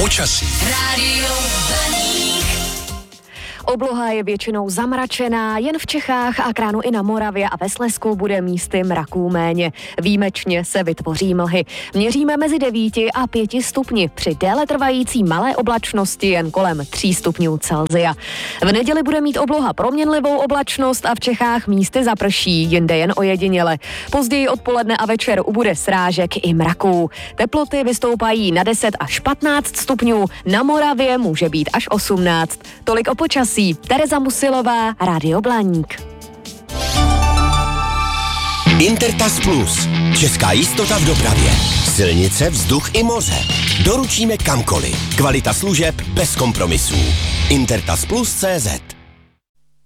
Počasí. Rádio Blaník. Obloha je většinou zamračená, jen v Čechách a kránu i na Moravě a ve Slezsku bude místy mraků méně. Výjimečně se vytvoří mlhy. Měříme mezi 9 a 5 stupni, při déle trvající malé oblačnosti jen kolem 3 stupňů Celsia. V neděli bude mít obloha proměnlivou oblačnost a v Čechách místy zaprší, jinde jen ojediněle. Později odpoledne a večer ubude srážek i mraků. Teploty vystoupají na 10 až 15 stupňů, na Moravě může být až 18. Tolik o počasí. Tereza Musilová, Rádio Blaník. Intertas Plus. Česká jistota v dopravě. Silnice, vzduch i moře. Doručíme kamkoliv. Kvalita služeb bez kompromisů. Intertasplus.cz